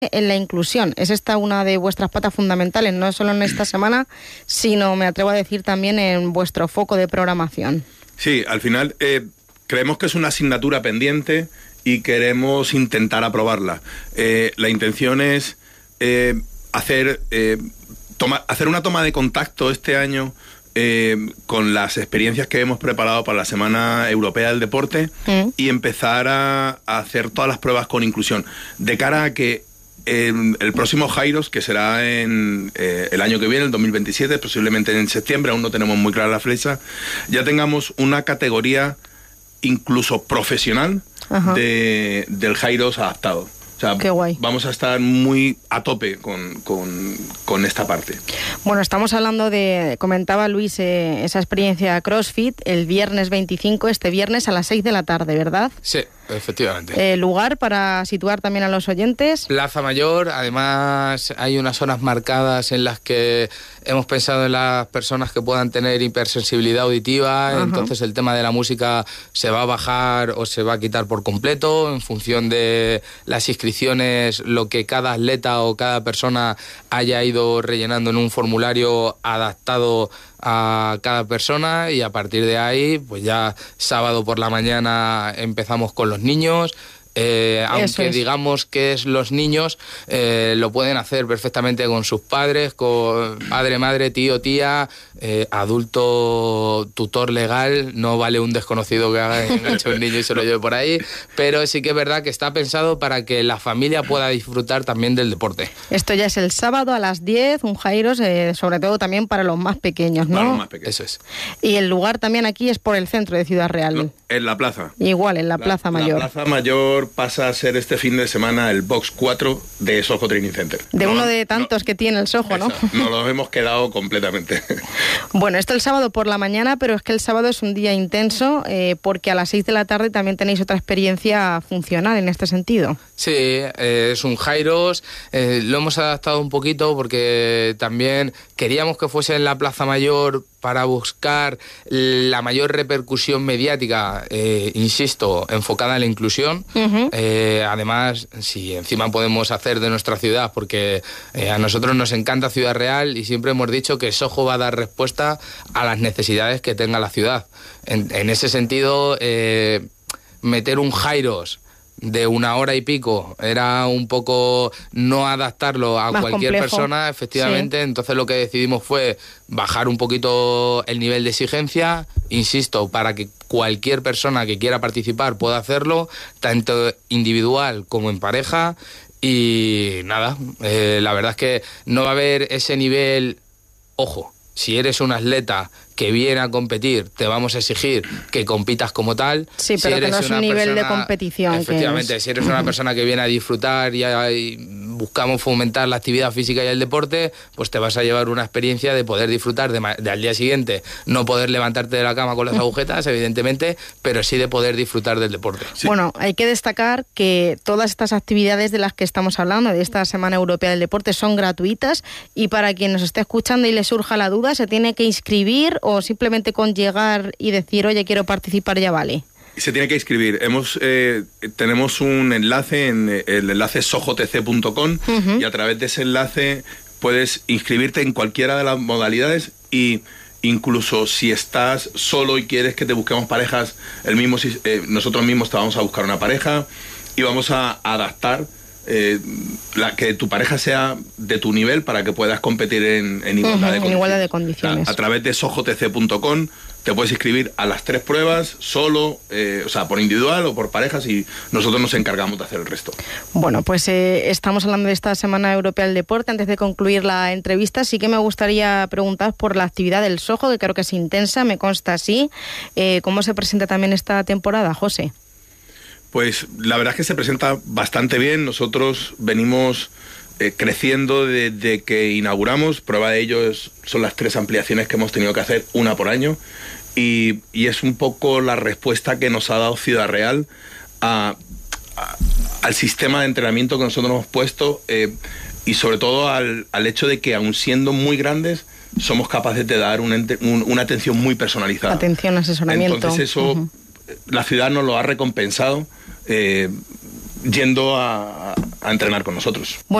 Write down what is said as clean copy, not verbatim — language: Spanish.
en la inclusión. Es esta una de vuestras patas fundamentales, no solo en esta semana, sino, me atrevo a decir, también en vuestro foco de programación. Sí, al final creemos que es una asignatura pendiente y queremos intentar aprobarla. La intención es hacer una toma de contacto este año con las experiencias que hemos preparado para la Semana Europea del Deporte y empezar a hacer todas las pruebas con inclusión, de cara a que el próximo Jairos, que será en el año que viene, el 2027, posiblemente en septiembre, aún no tenemos muy clara la fecha, ya tengamos una categoría incluso profesional del Jairos adaptado. O sea, qué guay. Vamos a estar muy a tope con esta parte. Bueno, estamos hablando de, comentaba Luis, esa experiencia CrossFit el viernes 25, este viernes a las 6 de la tarde, ¿verdad? Sí, efectivamente. ¿Lugar para situar también a los oyentes? Plaza Mayor, además hay unas zonas marcadas en las que hemos pensado en las personas que puedan tener hipersensibilidad auditiva, entonces el tema de la música se va a bajar o se va a quitar por completo en función de las inscripciones, lo que cada atleta o cada persona haya ido rellenando en un formulario adaptado a cada persona, y a partir de ahí, pues ya sábado por la mañana empezamos con los niños. Aunque digamos que es los niños, lo pueden hacer perfectamente con sus padres, con padre, madre, tío, tía, adulto, tutor legal. No vale un desconocido que haga enganche a un niño y se lo lleve por ahí, pero sí que es verdad que está pensado para que la familia pueda disfrutar también del deporte. Esto ya es el sábado a las 10, un Jairos, sobre todo también para los más pequeños, ¿no? Para los más pequeños. Eso es. Y el lugar también aquí es por el centro de Ciudad Real. No, en la plaza. Igual, en la Plaza Mayor. La Plaza Mayor pasa a ser este fin de semana el Box 4 de Soho Training Center. De uno de tantos que tiene el Soho, ¿no? Nos los hemos quedado completamente. Bueno, esto el sábado por la mañana, pero es que el sábado es un día intenso porque a las 6 de la tarde también tenéis otra experiencia funcional en este sentido. Sí, es un Jairos, lo hemos adaptado un poquito porque también queríamos que fuese en la Plaza Mayor para buscar la mayor repercusión mediática, insisto, enfocada en la inclusión. Además, si encima podemos hacer de nuestra ciudad, porque a nosotros nos encanta Ciudad Real y siempre hemos dicho que Soho va a dar respuesta a las necesidades que tenga la ciudad. En ese sentido, meter un Jairos de 1 hora y pico era un poco no adaptarlo a más cualquier complejo. persona, efectivamente. Sí. Entonces lo que decidimos fue bajar un poquito el nivel de exigencia, insisto, para que cualquier persona que quiera participar pueda hacerlo, tanto individual como en pareja. Y nada, la verdad es que no va a haber ese nivel, ojo, si eres un atleta que viene a competir, te vamos a exigir que compitas como tal. Sí, pero si que no es un nivel de competición. Efectivamente, si eres una persona que viene a disfrutar y buscamos fomentar la actividad física y el deporte, pues te vas a llevar una experiencia de poder disfrutar de al día siguiente, no poder levantarte de la cama con las agujetas, evidentemente, pero sí de poder disfrutar del deporte. Sí. Bueno, hay que destacar que todas estas actividades de las que estamos hablando, de esta Semana Europea del Deporte, son gratuitas, y para quien nos esté escuchando y le surja la duda, ¿se tiene que inscribir o simplemente con llegar y decir, oye, quiero participar, ya vale? Se tiene que inscribir. Tenemos un enlace, el enlace sohotc.com, y a través de ese enlace puedes inscribirte en cualquiera de las modalidades, y incluso si estás solo y quieres que te busquemos parejas, nosotros mismos te vamos a buscar una pareja y vamos a adaptar que tu pareja sea de tu nivel para que puedas competir en igualdad de condiciones. A través de sohotc.com te puedes inscribir a las 3 pruebas solo, o sea, por individual o por parejas, y nosotros nos encargamos de hacer el resto. Bueno, pues estamos hablando de esta Semana Europea del Deporte. Antes de concluir la entrevista, sí que me gustaría preguntar por la actividad del Soho, que creo que es intensa, me consta así. ¿Cómo se presenta también esta temporada, José? Pues la verdad es que se presenta bastante bien. Nosotros venimos creciendo desde que inauguramos. Prueba de ello son las 3 ampliaciones que hemos tenido que hacer, una por año, y es un poco la respuesta que nos ha dado Ciudad Real al sistema de entrenamiento que nosotros hemos puesto, y sobre todo al hecho de que, aun siendo muy grandes, somos capaces de dar una atención muy personalizada. Atención, asesoramiento. Entonces eso la ciudad nos lo ha recompensado yendo a entrenar con nosotros.